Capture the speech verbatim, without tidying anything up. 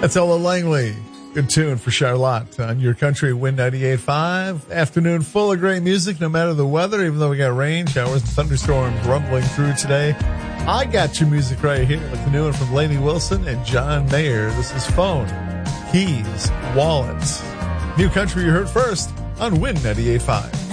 That's Ella Langley. Good tune for Charlotte on your country Win ninety-eight point five. Afternoon full of great music, no matter the weather, even though we got rain, showers, and thunderstorms rumbling through today. I got your music right here with the new one from Lainey Wilson and John Mayer. This is Phone, Keys, Wallets. New country you heard first on Win ninety-eight point five.